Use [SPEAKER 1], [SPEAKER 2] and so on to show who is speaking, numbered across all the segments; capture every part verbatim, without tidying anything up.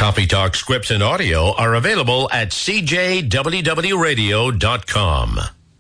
[SPEAKER 1] Coffee Talk scripts and audio are available at c j w w radio dot com.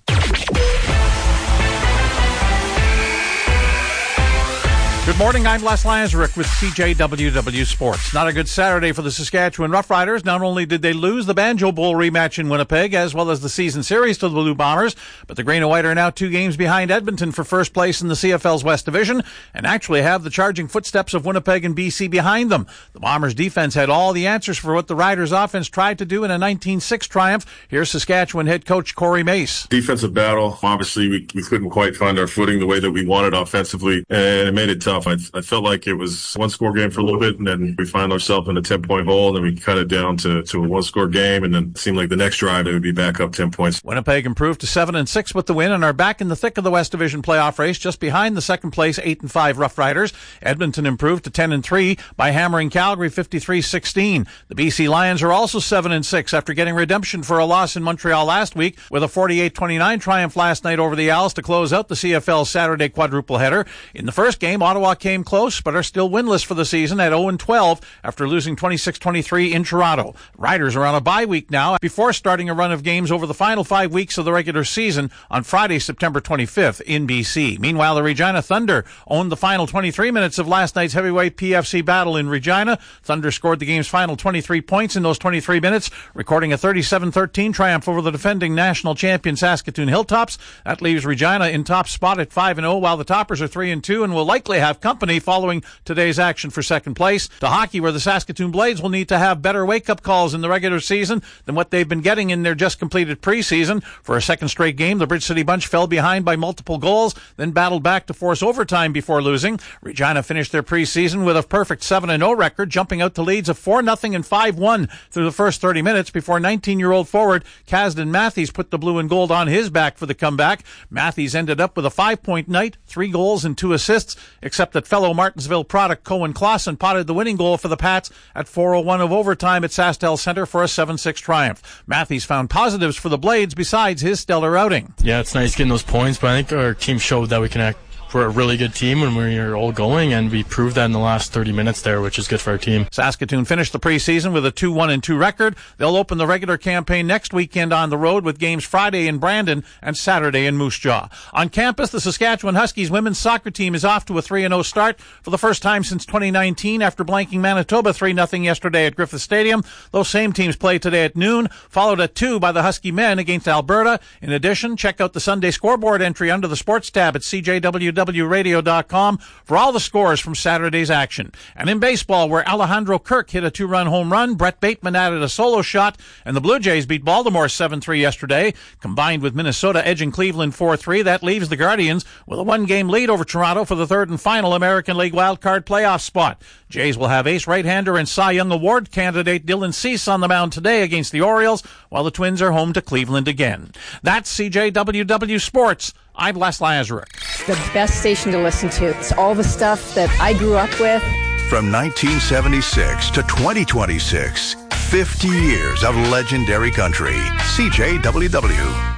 [SPEAKER 2] Good morning, I'm Les Lazaruk with C J W W Sports. Not a good Saturday for the Saskatchewan Roughriders. Not only did they lose the Banjo Bowl rematch in Winnipeg, as well as the season series to the Blue Bombers, but the Green and White are now two games behind Edmonton for first place in the C F L's West Division, and actually have the charging footsteps of Winnipeg and B C behind them. The Bombers' defense had all the answers for what the Riders' offense tried to do in a nineteen six triumph. Here's Saskatchewan head coach Corey Mace.
[SPEAKER 3] Defensive battle. Obviously, we, we couldn't quite find our footing the way that we wanted offensively, and it made it tough. I, I felt like it was a one-score game for a little bit, and then we find ourselves in a ten-point hole, and then we cut it down to, to a one-score game, and then it seemed like the next drive, it would be back up ten points.
[SPEAKER 2] Winnipeg improved to seven and six with the win and are back in the thick of the West Division playoff race, just behind the second-place eight and five Rough Riders. Edmonton improved to ten and three by hammering Calgary fifty-three sixteen. The B C Lions are also seven and six after getting redemption for a loss in Montreal last week with a forty-eight twenty-nine triumph last night over the Owls to close out the C F L's Saturday quadruple header. In the first game, Ottawa came close, but are still winless for the season at oh and twelve after losing twenty-six twenty-three in Toronto. Riders are on a bye week now before starting a run of games over the final five weeks of the regular season on Friday, September twenty-fifth in B C. Meanwhile, the Regina Thunder owned the final twenty-three minutes of last night's heavyweight P F C battle in Regina. Thunder scored the game's final twenty-three points in those twenty-three minutes, recording a thirty-seven thirteen triumph over the defending national champion Saskatoon Hilltops. That leaves Regina in top spot at five and oh, while the Toppers are three and two and will likely have company following today's action for second place. To hockey, where the Saskatoon Blades will need to have better wake-up calls in the regular season than what they've been getting in their just-completed preseason. For a second straight game, the Bridge City Bunch fell behind by multiple goals, then battled back to force overtime before losing. Regina finished their preseason with a perfect seven and oh record, jumping out to leads of four nothing and five one through the first thirty minutes before nineteen-year-old forward Kasdan Matthews put the blue and gold on his back for the comeback. Matthews ended up with a five-point night, three goals and two assists, except that fellow Martinsville product Cohen Clausen potted the winning goal for the Pats at four oh one of overtime at SaskTel Center for a seven six triumph. Matthews found positives for the Blades besides his stellar outing.
[SPEAKER 4] Yeah, it's nice getting those points, but I think our team showed that we can act. We're a really good team when we're all going, and we proved that in the last thirty minutes there, which is good for our team.
[SPEAKER 2] Saskatoon finished the preseason with a two one and two record. They'll open the regular campaign next weekend on the road with games Friday in Brandon and Saturday in Moose Jaw. On campus, the Saskatchewan Huskies women's soccer team is off to a three and oh start for the first time since twenty nineteen after blanking Manitoba three nothing yesterday at Griffith Stadium. Those same teams play today at noon, followed at two by the Husky men against Alberta. In addition, check out the Sunday scoreboard entry under the sports tab at c j w w radio dot com for all the scores from Saturday's action. And in baseball, where Alejandro Kirk hit a two-run home run, Brett Bateman added a solo shot, and the Blue Jays beat Baltimore seven three yesterday. Combined with Minnesota edging Cleveland four three, that leaves the Guardians with a one-game lead over Toronto for the third and final American League wildcard playoff spot. Jays will have ace right-hander and Cy Young Award candidate Dylan Cease on the mound today against the Orioles, while the Twins are home to Cleveland again. That's C J W W Sports. I'm Les Lazaruk.
[SPEAKER 5] The best station to listen to. It's all the stuff that I grew up with.
[SPEAKER 6] From nineteen seventy-six to twenty twenty-six, fifty years of legendary country. C J W W.